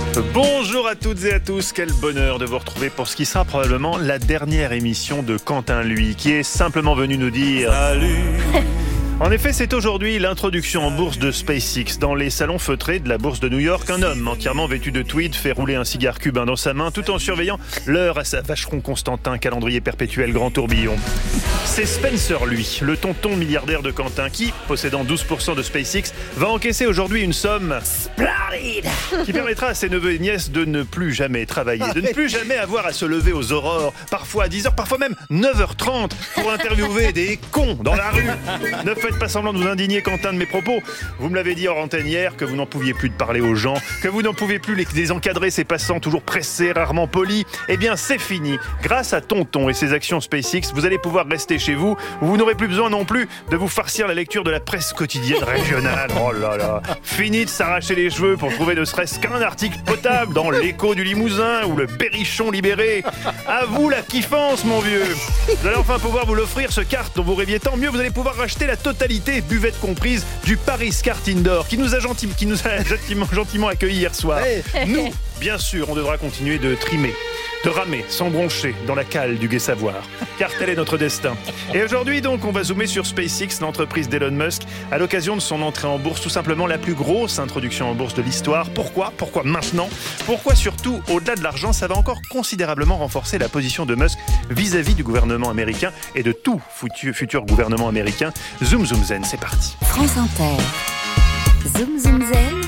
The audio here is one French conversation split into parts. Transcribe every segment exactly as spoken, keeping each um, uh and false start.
Bonjour à toutes et à tous, quel bonheur de vous retrouver pour ce qui sera probablement la dernière émission de Quentin Lui, qui est simplement venu nous dire salut. En effet, c'est aujourd'hui l'introduction en bourse de SpaceX. Dans les salons feutrés de la bourse de New York, un homme entièrement vêtu de tweed fait rouler un cigare cubain dans sa main tout en surveillant l'heure à sa vacheron Constantin, calendrier perpétuel grand tourbillon. C'est Spencer, lui, le tonton milliardaire de Quentin, qui, possédant douze pour cent de SpaceX, va encaisser aujourd'hui une somme splendide qui permettra à ses neveux et nièces de ne plus jamais travailler, de ne plus jamais avoir à se lever aux aurores, parfois à dix heures, parfois même neuf heures trente, pour interviewer des cons dans la rue. Ne faites pas semblant de vous indigner, Quentin, de mes propos. Vous me l'avez dit hors antenne hier que vous n'en pouviez plus de parler aux gens, que vous n'en pouviez plus les encadrer, ces passants toujours pressés, rarement polis. Eh bien, c'est fini. Grâce à Tonton et ses actions SpaceX, vous allez pouvoir rester chez vous, où vous n'aurez plus besoin non plus de vous farcir la lecture de la presse quotidienne régionale. Oh là là. Fini de s'arracher les cheveux pour trouver ne serait-ce qu'un article potable dans l'Écho du Limousin ou le Berrichon Libéré. À vous la kiffance, mon vieux. Vous allez enfin pouvoir vous l'offrir, ce kart dont vous rêviez tant. Mieux, vous allez pouvoir racheter la totalité, buvette comprise, du Paris Kart Indoor qui nous a, gentil, qui nous a gentiment, gentiment accueillis hier soir. Nous, bien sûr, on devra continuer de trimer, de ramer, sans broncher dans la cale du Gai Savoir, car tel est notre destin. Et aujourd'hui, donc, on va zoomer sur SpaceX, l'entreprise d'Elon Musk, à l'occasion de son entrée en bourse, tout simplement la plus grosse introduction en bourse de l'histoire. Pourquoi ? Pourquoi maintenant ? Pourquoi surtout, au-delà de l'argent, ça va encore considérablement renforcer la position de Musk vis-à-vis du gouvernement américain et de tout futur, futur gouvernement américain. Zoom Zoom Zen, c'est parti. France Inter. Zoom Zoom Zen.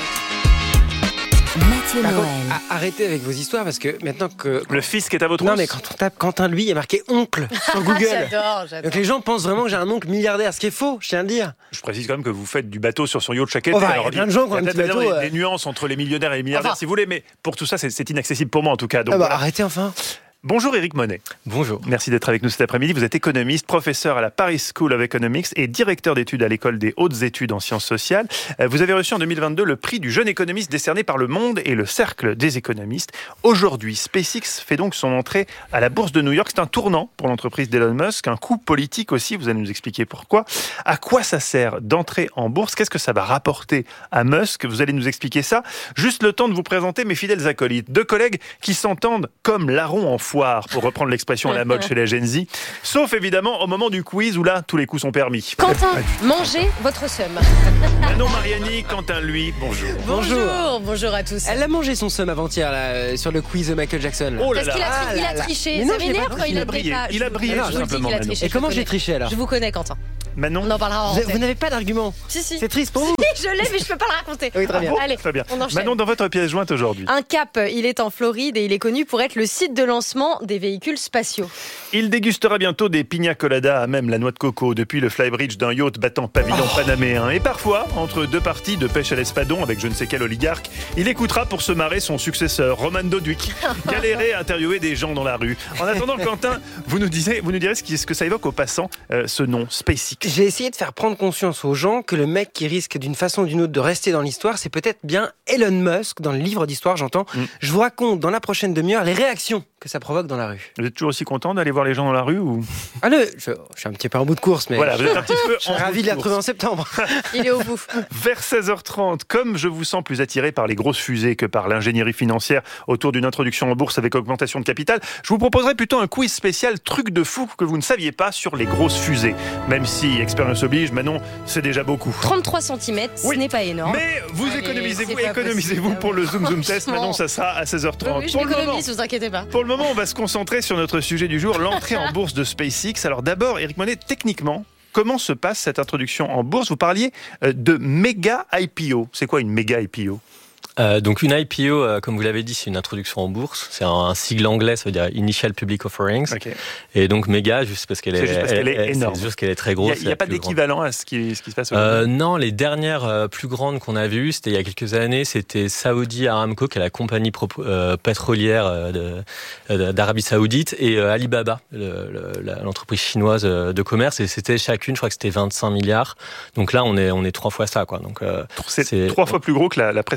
Mathieu Par Noël. contre, arrêtez avec vos histoires parce que maintenant que... Le fisc est à votre Non hausse. mais quand on tape Quentin Lui, il y a marqué oncle sur Google. J'adore, j'adore. Donc les gens pensent vraiment que j'ai un oncle milliardaire, ce qui est faux, je tiens à le dire. Je précise quand même que vous faites du bateau sur son yacht chaque été. Oh, bah, Alors, il y a plein de gens qui ont un il y a petit peut-être bateau, des, euh. des nuances entre les millionnaires et les milliardaires, Enfin. si vous voulez, mais pour tout ça, c'est, c'est inaccessible pour moi en tout cas. Donc, Ah bah, voilà. arrêtez enfin. Bonjour Éric Monet. Bonjour. Merci d'être avec nous cet après-midi. Vous êtes économiste, professeur à la Paris School of Economics et directeur d'études à l'école des hautes études en sciences sociales. Vous avez reçu en deux mille vingt-deux le prix du jeune économiste décerné par Le Monde et le Cercle des économistes. Aujourd'hui, SpaceX fait donc son entrée à la bourse de New York. C'est un tournant pour l'entreprise d'Elon Musk, un coup politique aussi. Vous allez nous expliquer pourquoi. À quoi ça sert d'entrer en bourse ? Qu'est-ce que ça va rapporter à Musk ? Vous allez nous expliquer ça. Juste le temps de vous présenter mes fidèles acolytes. Deux collègues qui s'entendent comme larrons en foire, pour reprendre l'expression à la mode chez la Gen Z. Sauf évidemment au moment du quiz où là, tous les coups sont permis. Quentin, mangez votre seum. Manon Mariani, Quentin Lui, bonjour. Bonjour, bonjour à tous. Elle a mangé son seum avant-hier là, euh, sur le quiz de Michael Jackson. Oh là Parce qu'il a, là. tri- Ah il là a là. triché. Mais non, Ça je l'ai m'énerve pas- quand il il a a brillé. pas. Il a Je vous- brillé, Je tout vous le dis simplement, qu'il a Manon. triché. Et je comment le j'ai connais. triché alors Je vous connais, Quentin. Manon. On en parlera en Vous, antenne. vous n'avez pas d'argument. Si, si. C'est triste pour vous. Je l'ai, mais je peux pas le raconter. Oui, très bien. Ah bon Allez, Très bien. on enchaîne. Manon, dans votre pièce jointe aujourd'hui. Un cap, il est en Floride et il est connu pour être le site de lancement des véhicules spatiaux. Il dégustera bientôt des pina coladas à même la noix de coco depuis le flybridge d'un yacht battant pavillon panaméen. Et parfois, entre deux parties de pêche à l'espadon avec je ne sais quel oligarque, il écoutera pour se marrer son successeur, Roman Doduic, galérer à interviewer des gens dans la rue. En attendant, Quentin, vous nous, disiez, vous nous direz ce, qui, ce que ça évoque aux passants, euh, ce nom, SpaceX. J'ai essayé de faire prendre conscience aux gens que le mec qui risque d'une façon ou d'une autre de rester dans l'histoire, c'est peut-être bien Elon Musk, dans le livre d'histoire, j'entends. Mm. Je vous raconte dans la prochaine demi-heure les réactions que ça provoque dans la rue. Vous êtes toujours aussi content d'aller voir les gens dans la rue ou... Ah le, je, je suis un petit peu en bout de course, mais Voilà, vous êtes un petit peu je suis en ravi de la course. retrouver en septembre. Il est au bout. Vers seize heures trente, comme je vous sens plus attiré par les grosses fusées que par l'ingénierie financière autour d'une introduction en bourse avec augmentation de capital, je vous proposerai plutôt un quiz spécial truc de fou que vous ne saviez pas sur les grosses fusées. Même si, expérience oblige, Manon, c'est déjà beaucoup. trente-trois centimètres, Oui. ce n'est pas énorme. Mais vous Allez, économisez-vous, c'est pas économisez-vous possible. pour le Zoom Zoom Test. Franchement. Manon, ça sera à seize heures Oui, trente. oui, je Pour le moment, m'économise, vous inquiétez pas. Pour le moment, on va se concentrer sur notre sujet du jour, l'entrée en bourse de SpaceX. Alors d'abord, Éric Monet, techniquement, comment se passe cette introduction en bourse ? Vous parliez euh, de méga I P O. C'est quoi une méga I P O ? Euh, donc une I P O, euh, comme vous l'avez dit, c'est une introduction en bourse. C'est un, un sigle anglais, ça veut dire Initial Public Offerings. Ok. Et donc méga, juste parce qu'elle C'est est, juste parce qu'elle est elle- elle- énorme. C'est juste qu'elle est très Il grosse. n'y a, il y a pas d'équivalent à ce qui, ce qui se passe aujourd'hui. Euh, non, les dernières euh, plus grandes qu'on avait eues, c'était il y a quelques années, c'était Saudi Aramco, qui est la compagnie pro- euh, pétrolière euh, de, euh, d'Arabie Saoudite, et euh, Alibaba, le, le, la- l'entreprise chinoise euh, de commerce, et c'était chacune, je crois que c'était vingt-cinq milliards. Donc là, on est, on est trois fois ça, quoi. Donc, euh, c'est, c'est- trois fois plus gros que la, la précédente plus,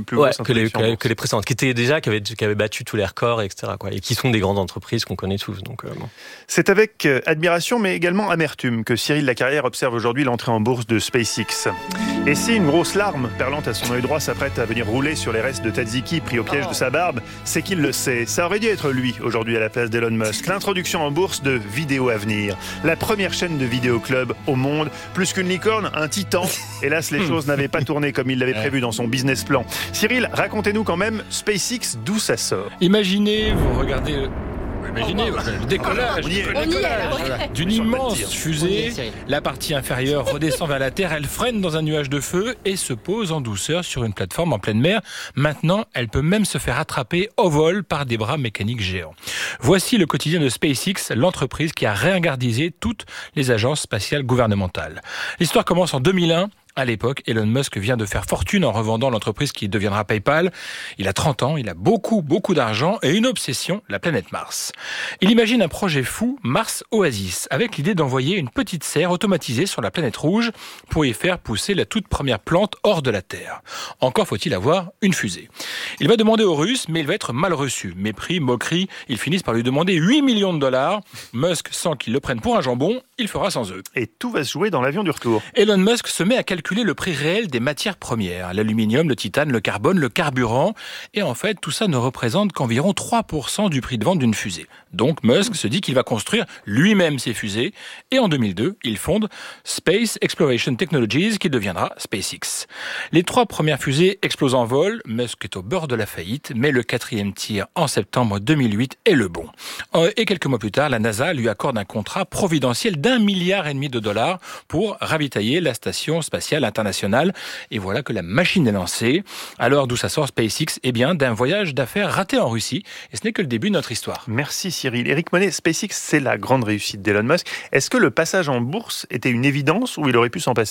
plus ouais, grosses que les, introductions en que, bourse. que les précédentes, qui étaient déjà, qui avaient, qui avaient battu tous les records, et cetera, quoi, et qui sont des grandes entreprises qu'on connaît tous. Donc, euh, bon. C'est avec admiration, mais également amertume, que Cyril Lacarrière observe aujourd'hui l'entrée en bourse de SpaceX. Et si une grosse larme perlant à son œil droit s'apprête à venir rouler sur les restes de Tadziki pris au piège oh. de sa barbe, c'est qu'il le sait. Ça aurait dû être lui aujourd'hui à la place d'Elon Musk. L'introduction en bourse de Vidéo Avenir, la première chaîne de vidéo club au monde, plus qu'une licorne, un titan. Hélas, les choses n'avaient pas tourné comme il l'avait prévu dans son business plan. Cyril, racontez-nous quand même SpaceX, d'où ça sort. Imaginez, vous regardez... Imaginez oh, le décollage, on y est, le décollage voilà, d'une immense fusée. La partie inférieure redescend vers la Terre, elle freine dans un nuage de feu et se pose en douceur sur une plateforme en pleine mer. Maintenant, elle peut même se faire attraper au vol par des bras mécaniques géants. Voici le quotidien de SpaceX, l'entreprise qui a réingardisé toutes les agences spatiales gouvernementales. L'histoire commence en deux mille un. À l'époque, Elon Musk vient de faire fortune en revendant l'entreprise qui deviendra PayPal. Il a trente ans, il a beaucoup, beaucoup d'argent et une obsession, la planète Mars. Il imagine un projet fou, Mars Oasis, avec l'idée d'envoyer une petite serre automatisée sur la planète rouge pour y faire pousser la toute première plante hors de la Terre. Encore faut-il avoir une fusée. Il va demander aux Russes, mais il va être mal reçu. Mépris, moquerie, ils finissent par lui demander huit millions de dollars. Musk sent qu'ils le prennent pour un jambon, il fera sans eux. Et tout va se jouer dans l'avion du retour. Elon Musk se met à calculer le prix réel des matières premières, l'aluminium, le titane, le carbone, le carburant. Et en fait, tout ça ne représente qu'environ trois pour cent du prix de vente d'une fusée. Donc Musk se dit qu'il va construire lui-même ses fusées. Et en deux mille deux, il fonde Space Exploration Technologies, qui deviendra SpaceX. Les trois premières fusées explosent en vol. Musk est au bord de la faillite, mais le quatrième tir en septembre deux mille huit est le bon. Et quelques mois plus tard, la NASA lui accorde un contrat providentiel d'un milliard et demi de dollars pour ravitailler la station spatiale internationale. Et voilà que la machine est lancée. Alors d'où ça sort SpaceX? Eh bien d'un voyage d'affaires raté en Russie. Et ce n'est que le début de notre histoire. Merci Cyril. Éric Monet, SpaceX, c'est la grande réussite d'Elon Musk. Est-ce que le passage en bourse était une évidence ou il aurait pu s'en passer ?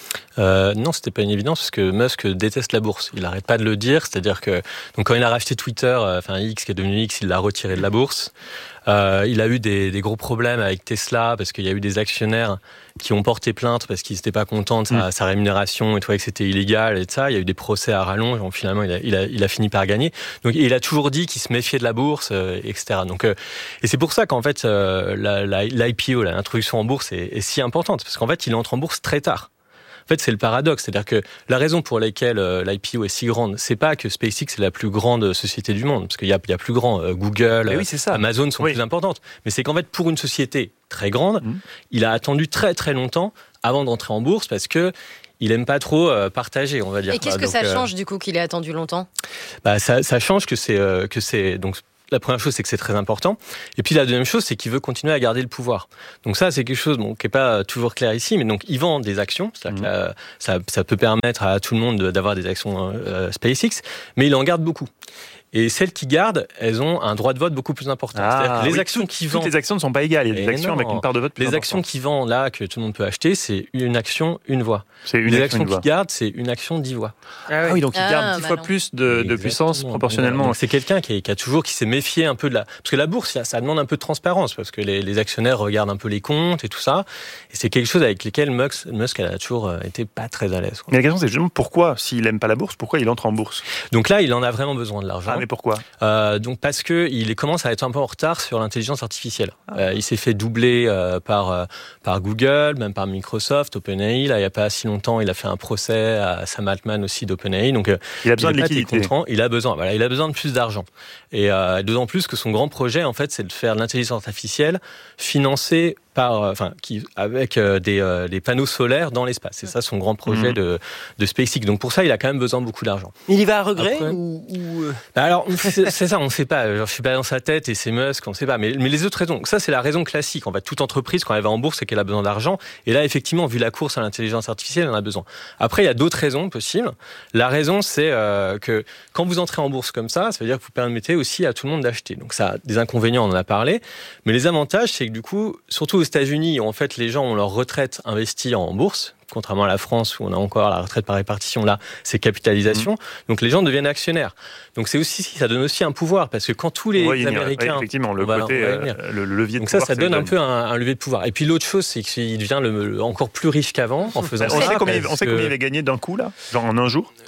Euh, non, c'était pas une évidence parce que Musk déteste la bourse. Il n'arrête pas de le dire, c'est-à-dire que donc quand il a racheté Twitter, euh, enfin X qui est devenu X, il l'a retiré de la bourse. Euh, il a eu des, des gros problèmes avec Tesla parce qu'il y a eu des actionnaires qui ont porté plainte parce qu'ils n'étaient pas contents de sa, mmh. sa rémunération et trouvaient que c'était illégal et de ça. Il y a eu des procès à rallonge. Donc finalement, il a, il a, il a fini par gagner. Donc il a toujours dit qu'il se méfiait de la bourse, euh, et cetera. Donc euh, et c'est pour ça qu'en fait euh, la, la, l'I P O, l'introduction en bourse, est, est si importante parce qu'en fait, il entre en bourse très tard. En fait, c'est le paradoxe, c'est-à-dire que la raison pour laquelle euh, l'I P O est si grande, c'est pas que SpaceX est la plus grande société du monde, parce qu'il y a, il y a plus grand, euh, Google, oui, c'est ça. Amazon sont oui. plus importantes, mais c'est qu'en fait, pour une société très grande, mmh. il a attendu très très longtemps avant d'entrer en bourse, parce que il aime pas trop euh, partager, on va dire. Et qu'est-ce que donc, ça change euh, du coup qu'il ait attendu longtemps ? Bah ça, ça change que c'est euh, que c'est donc. La première chose, c'est que c'est très important. Et puis la deuxième chose, c'est qu'il veut continuer à garder le pouvoir. Donc ça, c'est quelque chose bon, qui n'est pas toujours clair ici, mais donc il vend des actions. C'est-à-dire mmh. que là, ça, ça peut permettre à tout le monde d'avoir des actions euh, SpaceX, mais il en garde beaucoup. Et celles qui gardent, elles ont un droit de vote beaucoup plus important. Ah, C'est-à-dire que les oui, actions qui vendent... Toutes les actions ne sont pas égales. Il y a des actions non, avec une part de vote plus Les importante. actions qui vendent, là, que tout le monde peut acheter, c'est une action, une voix. C'est une les action, actions qui gardent, c'est une action, dix voix. Ah oui, ah oui donc il garde ah, dix bah fois non. plus de, de puissance proportionnellement. Donc c'est quelqu'un qui, est, qui a toujours, qui s'est méfié un peu de la... Parce que la bourse, ça demande un peu de transparence, parce que les, les actionnaires regardent un peu les comptes et tout ça. Et c'est quelque chose avec lequel Musk, Musk a toujours été pas très à l'aise. Mais la question, c'est justement pourquoi, s'il aime pas la bourse, pourquoi il entre en bourse ? Donc là, il en a vraiment besoin de l'argent. Ah, mais pourquoi ? euh, Donc parce que il commence à être un peu en retard sur l'intelligence artificielle. Ah. Euh, il s'est fait doubler euh, par euh, par Google, même par Microsoft, OpenAI. Là, il y a pas si longtemps, il a fait un procès à Sam Altman aussi d'OpenAI. Donc, euh, il a besoin il de liquidité. Il a besoin, voilà, il a besoin de plus d'argent. Et euh, d'autant plus que son grand projet, en fait, c'est de faire de l'intelligence artificielle financée par, enfin, qui avec euh, des, euh, des panneaux solaires dans l'espace. C'est ça son grand projet mmh. de, de SpaceX. Donc pour ça, il a quand même besoin de beaucoup d'argent. Il y va à regret Après, ou, ou... Bah alors c'est, c'est ça, on ne sait pas. Genre, je suis pas dans sa tête et c'est Musk, on ne sait pas. Mais, mais les autres raisons, ça c'est la raison classique. En fait, toute entreprise quand elle va en bourse, c'est qu'elle a besoin d'argent. Et là, effectivement, vu la course à l'intelligence artificielle, elle en a besoin. Après, il y a d'autres raisons possibles. La raison, c'est euh, que quand vous entrez en bourse comme ça, ça veut dire que vous permettez aussi à tout le monde d'acheter. Donc ça a des inconvénients, on en a parlé. Mais les avantages, c'est que du coup, surtout aux États-Unis, en fait, les gens ont leur retraite investie en bourse, contrairement à la France où on a encore la retraite par répartition, là, c'est capitalisation. Mmh. Donc les gens deviennent actionnaires. Donc c'est aussi, ça donne aussi un pouvoir, parce que quand tous les Américains... Oui, effectivement, le, va, côté, euh, le levier de Donc pouvoir... Donc ça, ça donne un peu un, un levier de pouvoir. Et puis l'autre chose, c'est qu'il devient le, le, encore plus riche qu'avant en faisant on ça. Sait combien, on que... sait combien il va gagner d'un coup, là ? Genre en un jour ?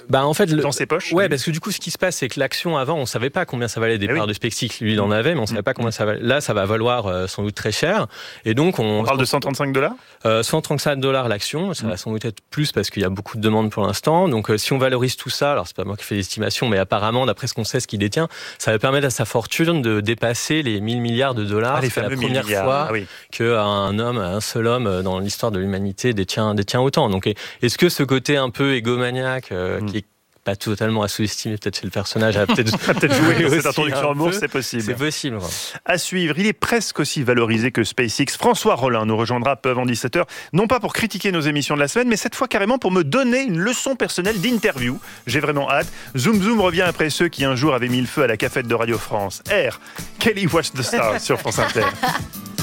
Bah en fait, le... dans ses poches. Ouais, parce que du coup, ce qui se passe, c'est que l'action avant, on savait pas combien ça valait des eh parts oui. de SpaceX. Lui, il en avait, mais on savait pas combien ça valait. Là, ça va valoir euh, sans doute très cher. Et donc, on, On parle de cent trente-cinq dollars euh, cent trente-cinq dollars l'action. Ça va sans doute être plus parce qu'il y a beaucoup de demandes pour l'instant. Donc, euh, si on valorise tout ça, alors c'est pas moi qui fais l'estimation, mais apparemment, d'après ce qu'on sait, ce qu'il détient, ça va permettre à sa fortune de dépasser les mille milliards de dollars. Ah, les c'est la fameux première milliards. fois Ah, oui. qu'un homme, un seul homme dans l'histoire de l'humanité détient, détient autant. Donc, est-ce que ce côté un peu égomaniaque, euh, mm. qui est pas totalement à sous-estimer, peut-être chez le personnage, a peut-être, peut-être joué cette aussi introduction en bourse, peu. c'est possible. C'est possible. À suivre, il est presque aussi valorisé que SpaceX. François Rollin nous rejoindra peu avant dix-sept heures, non pas pour critiquer nos émissions de la semaine, mais cette fois carrément pour me donner une leçon personnelle d'interview. J'ai vraiment hâte. Zoom Zoom revient après ceux qui un jour avaient mis le feu à la cafette de Radio France. R. Kelly Watch the Stars sur France Inter.